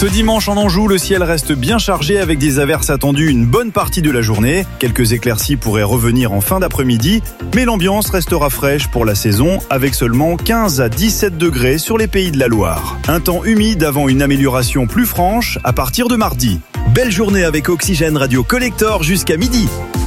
Ce dimanche en Anjou, le ciel reste bien chargé avec des averses attendues une bonne partie de la journée. Quelques éclaircies pourraient revenir en fin d'après-midi, mais l'ambiance restera fraîche pour la saison avec seulement 15 à 17 degrés sur les Pays de la Loire. Un temps humide avant une amélioration plus franche à partir de mardi. Belle journée avec Oxygène Radio Collector jusqu'à midi.